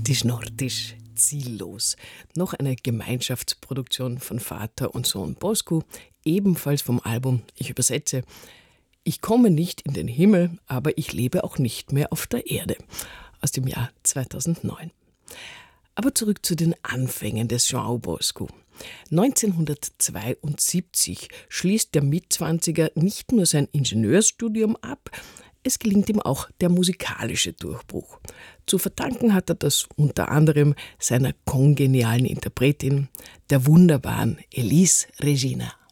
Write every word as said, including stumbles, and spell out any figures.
Tisch Nordisch, ziellos. Noch eine Gemeinschaftsproduktion von Vater und Sohn Bosco, ebenfalls vom Album, ich übersetze, Ich komme nicht in den Himmel, aber ich lebe auch nicht mehr auf der Erde, aus dem Jahr zweitausendneun. Aber zurück zu den Anfängen des João Bosco. neunzehnhundertzweiundsiebzig schließt der Mitzwanziger nicht nur sein Ingenieursstudium ab, es gelingt ihm auch der musikalische Durchbruch. Zu verdanken hat er das unter anderem seiner kongenialen Interpretin, der wunderbaren Elis Regina.